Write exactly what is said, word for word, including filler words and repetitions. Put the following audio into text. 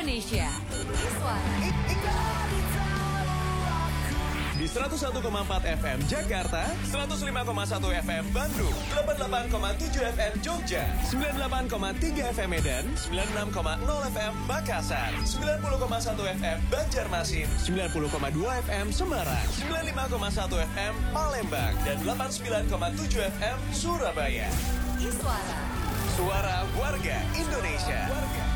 Indonesia. Iswara. Di seratus satu koma empat F M Jakarta, seratus lima koma satu F M Bandung, delapan puluh delapan koma tujuh F M Jogja, sembilan puluh delapan koma tiga F M Medan, sembilan puluh enam koma nol F M Makassar, sembilan puluh koma satu F M Banjarmasin, sembilan puluh koma dua F M Semarang, sembilan puluh lima koma satu F M Palembang, dan delapan puluh sembilan koma tujuh F M Surabaya. Iswara. Suara warga Indonesia. Warga.